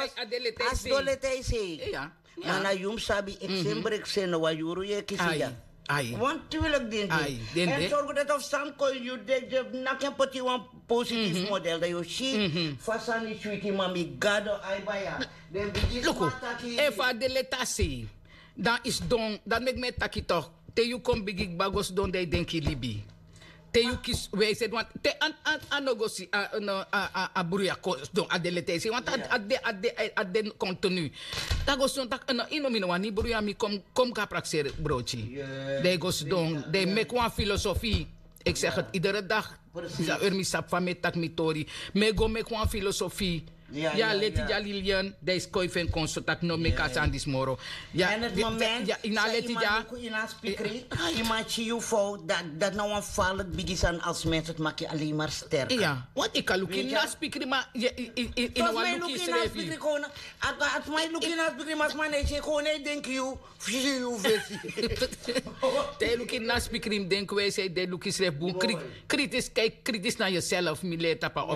as dolete say. Ja. Mana yum sabi exembrek sen wa yuru ye kisia. Ai. Want tuurlijk din. En zorg dat of sam ko you de na kan put you one positief model dat you see fasani sweetie mami gado ai baya. Den bigis mataki. If adeleta say dan is don dan met me taki toch. Te you kom bigig bagos don de denki libi. Te you kis we said want te an negoci a buria don adelete say want ade contenu. Tagos don tak inomino wani buria mi kom ka praxer brochi. De gos don de make one filosofie. Ik zeg het iedere dag. Za urmi sap van met tak mitori. Me go make one filosofie. Ja, leti ja Lilian, de is koi ven consultat no me kasa aan dis moro. Ja, en het moment, ja, ina leti ja. Ina spikri, imachi you fo dat nou een vallen bigisan als mensen het maak je alleen maar sterker. Ja, want ik kan lukken na spikri maar in een wat lukken schrijven. Als mij lukken na spikri maar man is gewoon nee denk you, you versie. De lukken na spikri denk wij zij de lukken schrijven boek kritisch kijk kritisch naar jezelf militair